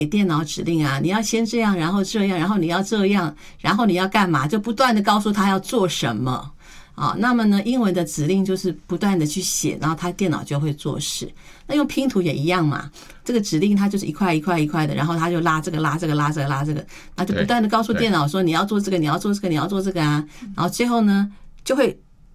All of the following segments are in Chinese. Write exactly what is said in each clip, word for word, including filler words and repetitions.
给电脑指令啊，你要先这样，然后这样，然后你要这样，然后你要干嘛，就不断的告诉他要做什么啊。那么呢，英文的指令就是不断的去写，然后他电脑就会做事。那用拼图也一样嘛，这个指令它就是一块一块一块的，然后他就拉这个拉这个拉这个拉这个，那就不断的告诉电脑说你要做这个，你要做这个，你要做这个啊。然后最后呢，就会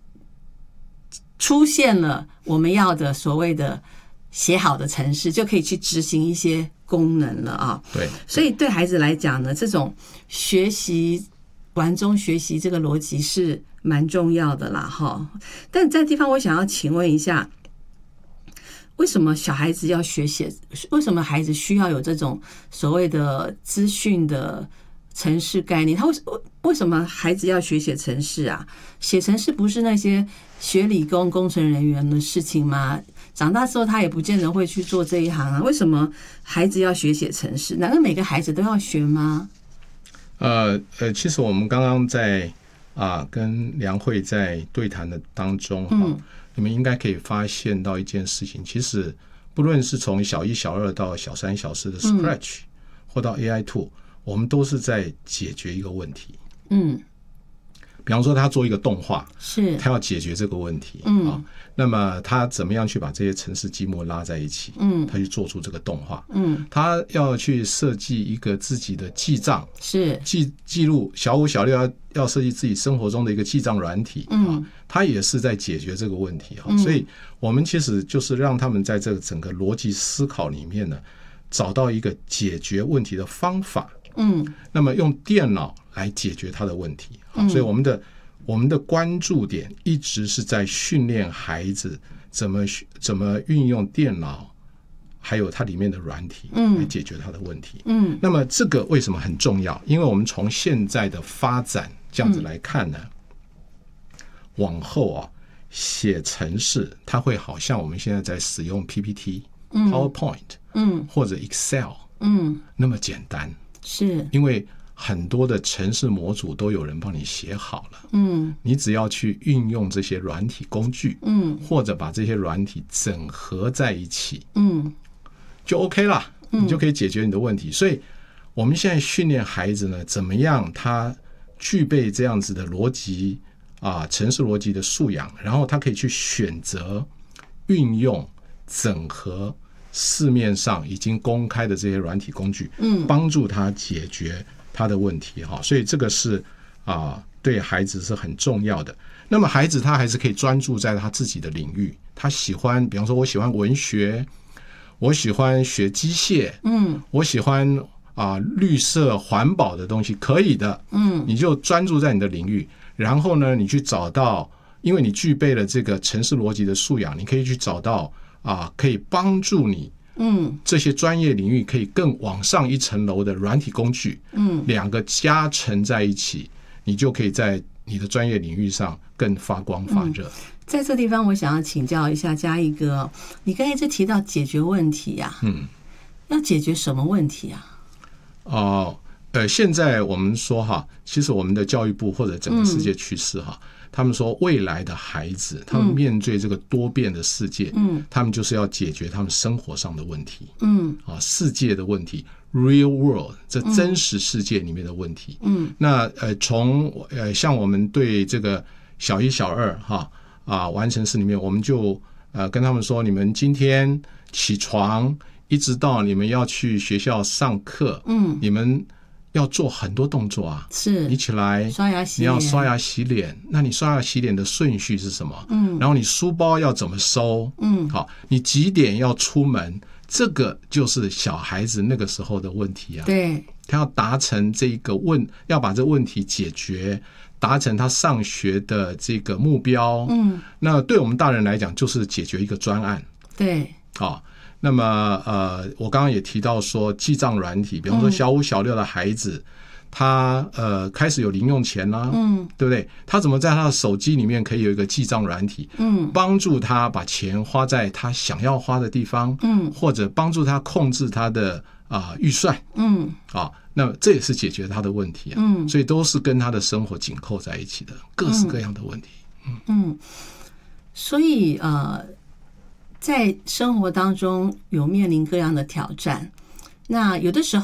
出现了我们要的所谓的写好的程式，就可以去执行一些功能了啊。 对， 所以对孩子来讲呢，这种学习玩中学习这个逻辑是蛮重要的啦哈。但在地方我想要请问一下，为什么小孩子要学写？为什么孩子需要有这种所谓的资讯的程式概念？他为为什么孩子要学写程式啊？写程式不是那些学理工工程人员的事情吗？长大之后他也不见得会去做这一行啊。为什么孩子要学写程式？难道每个孩子都要学吗？ 呃呃，其实我们刚刚在啊跟梁慧在对谈的当中，嗯，你们应该可以发现到一件事情，其实不论是从小一、小二到小三、小四的 Scratch，嗯，或到 A I Tool， 我们都是在解决一个问题。嗯，比方说他做一个动画，是他要解决这个问题，嗯，啊，那么他怎么样去把这些程式积木拉在一起，嗯，他去做出这个动画，嗯，他要去设计一个自己的记账，是记记录，小五小六要要设计自己生活中的一个记账软体，嗯，啊，他也是在解决这个问题，啊，所以我们其实就是让他们在这个整个逻辑思考里面呢，找到一个解决问题的方法，嗯，那么用电脑来解决他的问题，嗯，所以我们的我们的关注点一直是在训练孩子怎么怎么运用电脑，还有它里面的软体来解决他的问题。嗯，那么这个为什么很重要？因为我们从现在的发展这样子来看呢，嗯，往后啊写程式，它会好像我们现在在使用 P P T、PowerPoint，嗯，或者 Excel，嗯，那么简单。是因为很多的程式模组都有人帮你写好了，嗯，你只要去运用这些软体工具，嗯，或者把这些软体整合在一起，嗯，就 OK 了，你就可以解决你的问题。所以我们现在训练孩子呢，怎么样他具备这样子的逻辑啊，程式逻辑的素养，然后他可以去选择运用整合市面上已经公开的这些软体工具，嗯，帮助他解决他的问题哈。所以这个是啊，对孩子是很重要的。那么孩子他还是可以专注在他自己的领域，他喜欢，比方说我喜欢文学，我喜欢学机械，嗯，我喜欢啊绿色环保的东西，可以的，嗯，你就专注在你的领域，然后呢，你去找到，因为你具备了这个程式逻辑的素养，你可以去找到啊，可以帮助你，嗯，这些专业领域可以更往上一层楼的软体工具，嗯，两个加成在一起，你就可以在你的专业领域上更发光发热。嗯， 在这地方我想要请教一下嘉义哥，你刚才一直提到解决问题啊，嗯，要解决什么问题啊？ 哦、呃，呃，现在我们说哈，其实我们的教育部或者整个世界趋势哈，嗯，他们说未来的孩子，他们面对这个多变的世界，嗯，他们就是要解决他们生活上的问题，嗯，啊，世界的问题 ，real world， 这真实世界里面的问题，嗯，那呃，从呃像我们对这个小一、小二哈啊完成式里面，我们就呃跟他们说，你们今天起床一直到你们要去学校上课，嗯，你们要做很多动作啊，是你起来刷牙洗脸， 你要刷牙洗脸，那你刷牙洗脸的顺序是什么？嗯，然后你书包要怎么收？嗯，好，你几点要出门？这个就是小孩子那个时候的问题啊。 对， 他要达成这个问，要把这个问题解决，达成他上学的这个目标。嗯，那对我们大人来讲，就是解决一个专案。 对， 好。那么呃，我刚刚也提到说记账软体，比方说小五小六的孩子，嗯，他呃开始有零用钱啦，嗯，对不对？他怎么在他的手机里面可以有一个记账软体，嗯，帮助他把钱花在他想要花的地方，嗯，或者帮助他控制他的啊、呃、预算，嗯，啊，那这也是解决他的问题啊，嗯，所以都是跟他的生活紧扣在一起的，各式各样的问题，嗯， 嗯，所以呃。在生活当中有面临各样的挑战，那有的时候